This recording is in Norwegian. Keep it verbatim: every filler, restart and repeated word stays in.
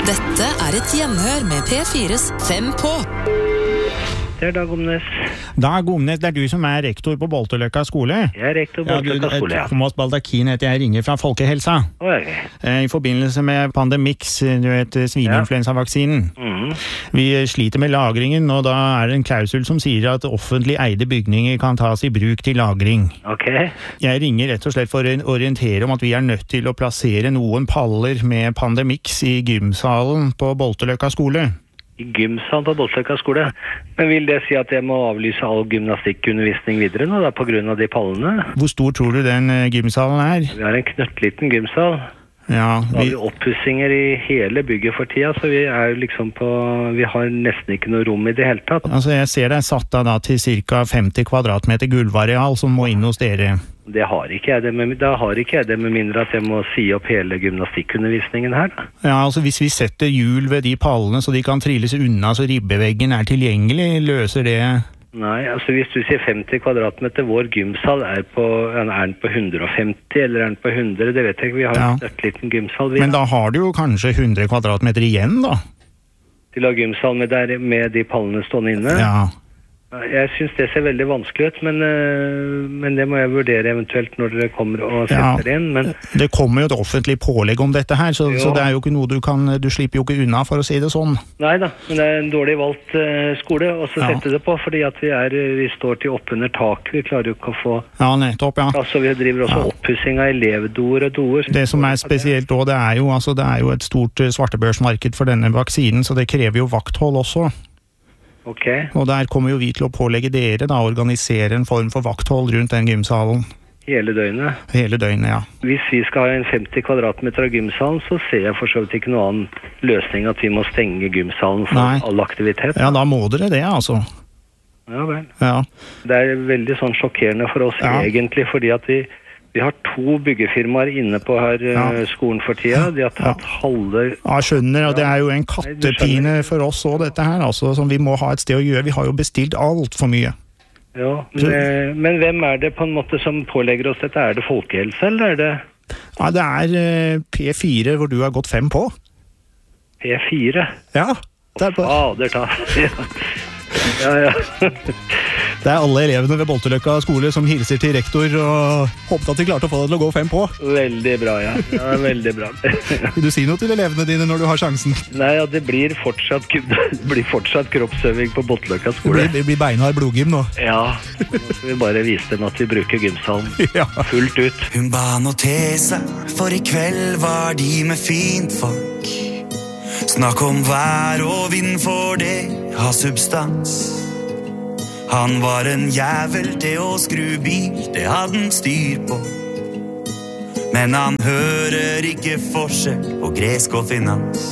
Dette er et gjenhør med P fires Fem på. Det er Dag Omnes. Dag Omnes, det er du som er rektor på Bolteløkka skole. Jeg er rektor på Bolteløkka skole, ja. Thomas Baldakin heter jeg, ringer fra Folkehelsa. Okay. I forbindelse med Pandemix, du vet, svineinfluensavaksinen. Ja. Mm. Vi sliter med lagringen, og da er det en klausul som sier at offentlig eide bygninger kan tas i bruk til lagring. Ok. Jeg ringer rett og slett for å orientere om at vi er nødt til å plassere noen paller med Pandemix i gymsalen på Bolteløkka skole. I gymsalen på Bolteløkka skole. Men vil det si at jeg må avlyse all gymnastikkundervisning videre nå da, på grunn av de pallene? Hvor stor tror du den gymsalen er? Vi har en knøttliten gymsal. Ja, vi... Da har vi oppussinger i hele bygget for tida, så vi er jo liksom på... Vi har nesten ikke noe rom i det hele tatt. Altså, jeg ser det er satt av da til cirka femti kvadratmeter gulvareal som må inn hos dere. Det har ikke jeg det med, da har ikke jeg det med mindre at jeg må si opp hele gymnastikkundervisningen her. Ja, altså hvis vi setter hjul ved de pallene så de kan trilles unna så ribbeveggen er tilgjengelig, løser det... Nei, altså hvis du sier femti kvadratmeter, vår gymsal er på, er den på hundre og femti, eller er den på hundre, det vet jeg ikke, vi har ja. en liten gymsal. Men da har du jo kanskje hundre kvadratmeter igjen da? Til å ha gymsal med, der, med de pallene stående inne? Ja. Jeg synes det ser veldig vanskelig ut, men, men det må jeg vurdere eventuelt når dere kommer og setter ja, inn. Men... Det kommer jo et offentlig pålegg om dette her, så, så det er jo ikke noe du kan, du slipper jo ikke unna for å si det sånn. Neida, men det er en dårlig valgt uh, skole å ja. sette det på, fordi at vi, er, vi står til oppunder tak, vi klarer jo ikke å få... Ja, nettopp, ja. Altså vi driver også ja. oppussing av elevdoer og doer. Det som er spesielt også, det er jo, altså, det er jo et stort svartebørsmarked for denne vaksinen, så det krever jo vakthold også. Okay. Og der kommer jo vi til å pålegge dere da, organisere en form for vakthold rundt den gymsalen. Hele døgnet? Hele døgnet, ja. Hvis vi skal ha en femti kvadratmeter av gymsalen, så ser jeg for så vidt ikke noen annen løsning at vi må stenge gymsalen for Nei. all aktivitet. Ja, da må dere det, altså. Ja vel. Ja. Det er veldig sånn sjokkerende for oss ja. egentlig, fordi at vi Vi har to byggefirmaer inne på her ja. skolen for tida. De har tatt ja. halve... Ja, jeg skjønner, og det er jo en kattepine for oss også, dette her, altså, som vi må ha et sted å gjøre. Vi har jo bestilt alt for mye. Ja, men, men hvem er det på en måte som pålegger oss dette? Er det folkehelse, eller er det... Ja, det er uh, P fire, hvor du har gått fem på. P fire? Ja. Det er på... Fader, ta. Ja, ja. Det er alle elevene ved Bolteløkka skole som hilser til rektor og håper at de klarte å få det til å gå fem på. Veldig bra, ja. Ja, veldig bra. Vil du si noe til elevene dine når du har sjansen? Nei, ja, det blir fortsatt, det blir fortsatt kroppsøving på Bolteløkka skole. Det blir, det blir beinhard blodgym nå. Ja, nå skal vi bare vise dem at vi bruker gymsalen ja. fullt ut. Hun ba nå til seg, for i kveld var de med fint folk. Snakk om vær og vind, for det har substans. Han var en jævel til å skru bil, det hadde han styr på. Men han hører ikke forskjell på gresk og finans.